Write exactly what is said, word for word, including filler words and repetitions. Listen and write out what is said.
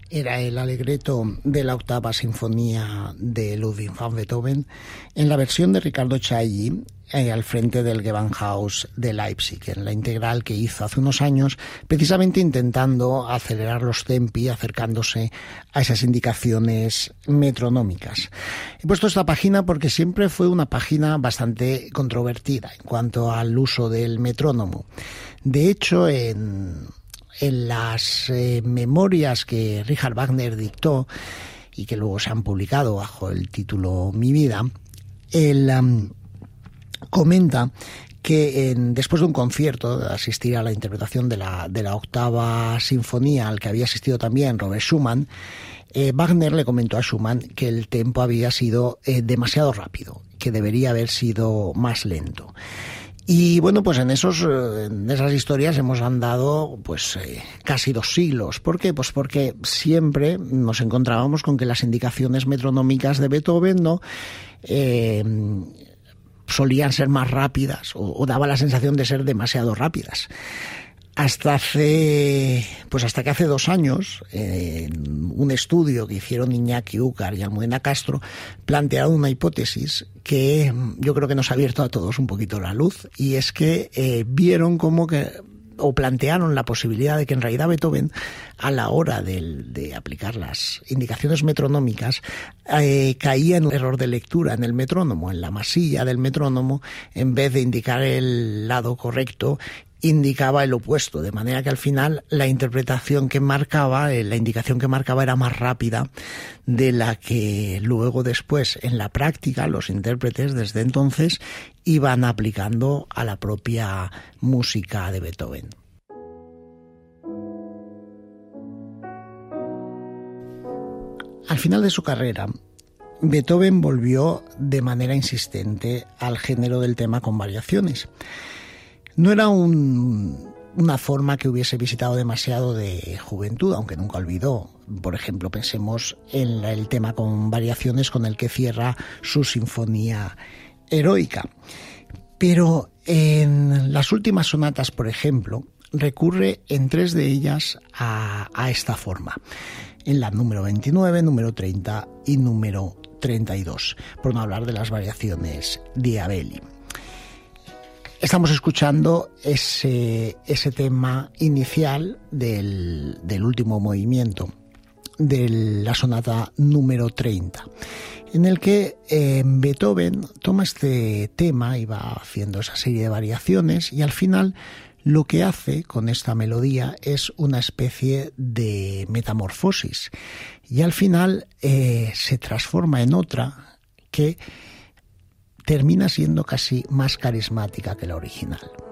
Era el Allegretto de la octava sinfonía de Ludwig van Beethoven en la versión de Riccardo Chailly eh, al frente del Gewandhaus de Leipzig, en la integral que hizo hace unos años, precisamente intentando acelerar los tempi, acercándose a esas indicaciones metronómicas. He puesto esta página porque siempre fue una página bastante controvertida en cuanto al uso del metrónomo. De hecho, en... En las eh, memorias que Richard Wagner dictó y que luego se han publicado bajo el título Mi vida, él um, comenta que en, después de un concierto, de asistir a la interpretación de la, de la octava sinfonía al que había asistido también Robert Schumann, eh, Wagner le comentó a Schumann que el tempo había sido eh, demasiado rápido, que debería haber sido más lento. Y bueno, pues en esos en esas historias hemos andado pues eh, casi dos siglos. ¿Por qué? Pues porque siempre nos encontrábamos con que las indicaciones metronómicas de Beethoven no eh, solían ser más rápidas o, o daba la sensación de ser demasiado rápidas. Hasta hace, pues hasta que hace dos años, eh, un estudio que hicieron Iñaki Úcar y Almudena Castro plantearon una hipótesis que yo creo que nos ha abierto a todos un poquito la luz, y es que eh, vieron como que, o plantearon la posibilidad de que en realidad Beethoven, a la hora de, de aplicar las indicaciones metronómicas, eh, caía en un error de lectura en el metrónomo, en la masilla del metrónomo, en vez de indicar el lado correcto, indicaba el opuesto, de manera que al final la interpretación que marcaba, la indicación que marcaba era más rápida de la que luego después en la práctica los intérpretes desde entonces iban aplicando a la propia música de Beethoven. Al final de su carrera, Beethoven volvió de manera insistente al género del tema con variaciones. No era un, una forma que hubiese visitado demasiado de juventud, aunque nunca olvidó. Por ejemplo, pensemos en el tema con variaciones con el que cierra su Sinfonía Heroica. Pero en las últimas sonatas, por ejemplo, recurre en tres de ellas a, a esta forma. En la número veintinueve, número treinta y número treinta y dos, por no hablar de las variaciones Diabelli. Estamos escuchando ese, ese tema inicial del, del último movimiento de la sonata número treinta, en el que eh, Beethoven toma este tema y va haciendo esa serie de variaciones, y al final lo que hace con esta melodía es una especie de metamorfosis, y al final eh, se transforma en otra que termina siendo casi más carismática que la original.